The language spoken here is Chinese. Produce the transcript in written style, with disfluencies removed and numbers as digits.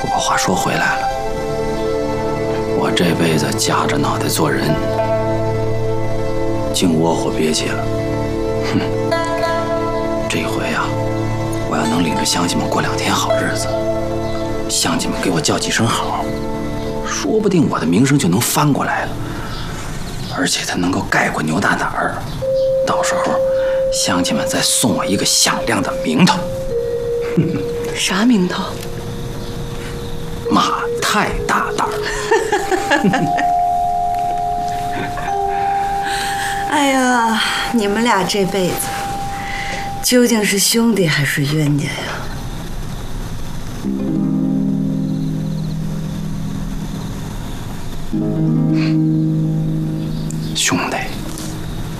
不过话说回来了，我这辈子夹着脑袋做人，净窝火憋气了。哼，这回啊，我要能领着乡亲们过2天好日子，乡亲们给我叫几声好，说不定我的名声就能翻过来了，而且它能够盖过牛大胆儿。到时候，乡亲们再送我一个响亮的名头。 啥名头？ 马太大胆儿。 哎呀，你们俩这辈子究竟是兄弟还是冤家呀？